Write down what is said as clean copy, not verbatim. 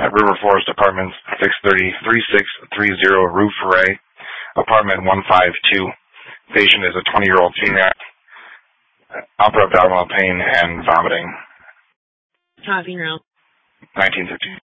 at River Forest Apartments, 3630 Rue Ferret, apartment 152. Patient is a 20-year-old female. Upper abdominal pain and vomiting. Talking around. 1950.